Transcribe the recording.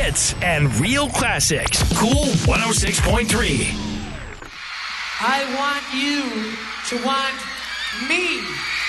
hits and real classics. Cool 106.3. I want you to want me.